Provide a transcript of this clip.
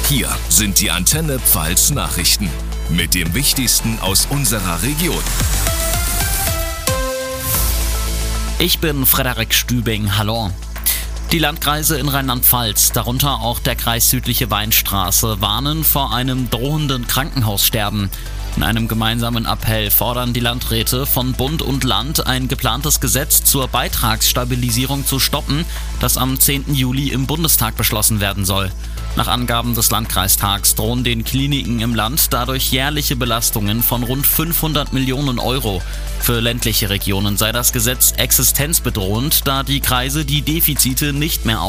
Hier sind die Antenne Pfalz Nachrichten mit dem Wichtigsten aus unserer Region. Ich bin Frederik Stübing, hallo. Die Landkreise in Rheinland-Pfalz, darunter auch der Kreis Südliche Weinstraße, warnen vor einem drohenden Krankenhaussterben. In einem gemeinsamen Appell fordern die Landräte von Bund und Land, ein geplantes Gesetz zur Beitragsstabilisierung zu stoppen, das am 10. Juli im Bundestag beschlossen werden soll. Nach Angaben des Landkreistags drohen den Kliniken im Land dadurch jährliche Belastungen von rund 500 Millionen Euro. Für ländliche Regionen sei das Gesetz existenzbedrohend, da die Kreise die Defizite nicht mehr